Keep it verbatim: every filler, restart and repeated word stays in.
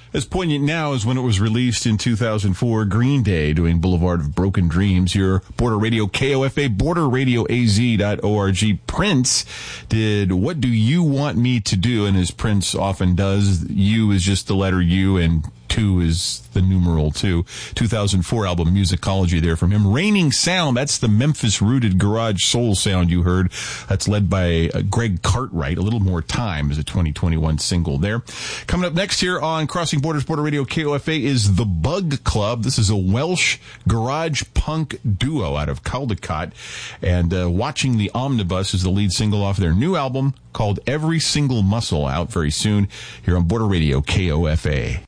As poignant now as when it was released in two thousand four, Green Day doing Boulevard of Broken Dreams. Your Border Radio K O F A, border radio a z dot org. Prince did What Do You Want Me to Do? And as Prince often does, U is just the letter U and two is the numeral two. two thousand four album Musicology there from him. Raining Sound, that's the Memphis-rooted garage soul sound you heard. That's led by uh, Greg Cartwright. A Little More Time is a twenty twenty-one single there. Coming up next here on Crossing Borders Border Radio K O F A is The Bug Club. This is a Welsh garage punk duo out of Caldecott. And uh, Watching the Omnibus is the lead single off their new album called Every Single Muscle, out very soon here on Border Radio K O F A.